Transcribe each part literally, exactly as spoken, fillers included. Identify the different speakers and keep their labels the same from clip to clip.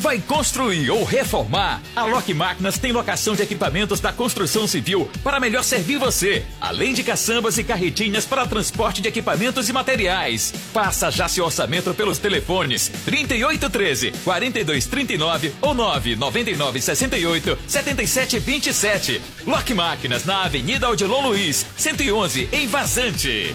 Speaker 1: Vai construir ou reformar? A Lock Máquinas tem locação de equipamentos da construção civil para melhor servir você, além de caçambas e carretinhas para transporte de equipamentos e materiais. Faça já seu orçamento pelos telefones trinta e oito treze, quarenta e dois trinta e nove ou nove nove nove seis oito, sete sete dois sete. Lock Máquinas na Avenida Odilon Luiz, cento e onze, em Vazante.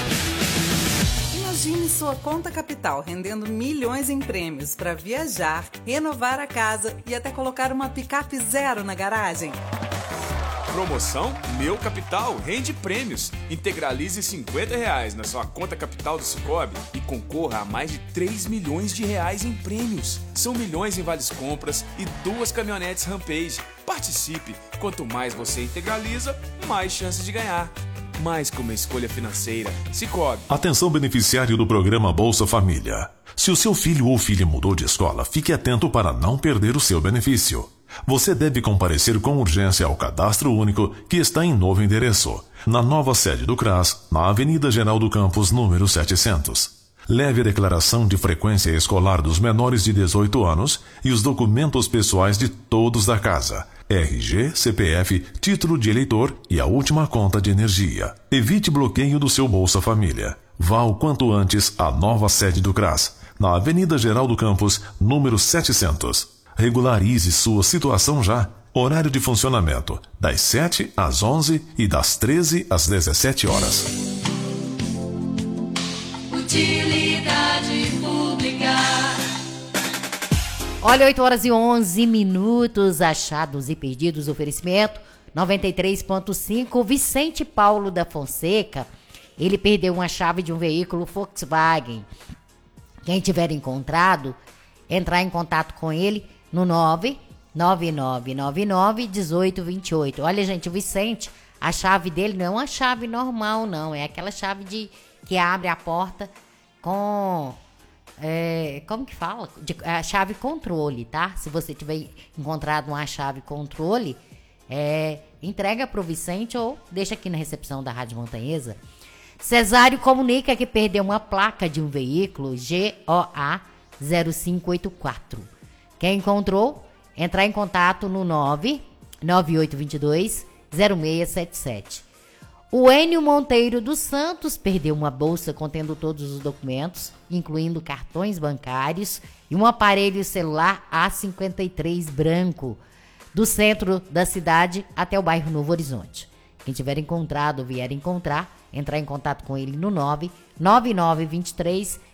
Speaker 2: Imagine sua conta capital rendendo milhões em prêmios para viajar, renovar a casa e até colocar uma picape zero na garagem.
Speaker 3: Promoção Meu Capital rende prêmios. Integralize cinquenta reais na sua conta capital do Sicoob e concorra a mais de três milhões de reais em prêmios. São milhões em vales compras e duas caminhonetes Rampage. Participe! Quanto mais você integraliza, mais chances de ganhar. Mais que uma escolha financeira. Sicoob.
Speaker 4: Atenção, beneficiário do programa Bolsa Família. Se o seu filho ou filha mudou de escola, fique atento para não perder o seu benefício. Você deve comparecer com urgência ao Cadastro Único, que está em novo endereço, na nova sede do CRAS, na Avenida Geraldo Campos, número setecentos. Leve a declaração de frequência escolar dos menores de dezoito anos e os documentos pessoais de todos da casa. R G, C P F, título de eleitor e a última conta de energia. Evite bloqueio do seu Bolsa Família. Vá o quanto antes à nova sede do CRAS, na Avenida Geraldo Campos, número setecentos. Regularize sua situação já. Horário de funcionamento, das sete às onze e das treze às dezessete horas.
Speaker 5: Utilidade pública.
Speaker 6: Olha, oito horas e onze minutos, achados e perdidos, oferecimento noventa e três ponto cinco, Vicente Paulo da Fonseca, ele perdeu uma chave de um veículo Volkswagen. Quem tiver encontrado, entrar em contato com ele no nove nove nove nove nove um oito dois oito. Olha, gente, o Vicente, a chave dele não é uma chave normal, não, é aquela chave de, que abre a porta com... É, como que fala? De, a chave controle, tá? Se você tiver encontrado uma chave controle, é, entrega pro Vicente ou deixa aqui na recepção da Rádio Montanhesa. Cesário comunica que perdeu uma placa de um veículo G O A zero cinco oito quatro. Quem encontrou, entrar em contato no nove nove oito dois dois zero seis sete sete. O Enio Monteiro dos Santos perdeu uma bolsa contendo todos os documentos, incluindo cartões bancários e um aparelho celular A cinquenta e três branco, do centro da cidade até o bairro Novo Horizonte. Quem tiver encontrado ou vier encontrar, entrar em contato com ele no nove nove nove dois três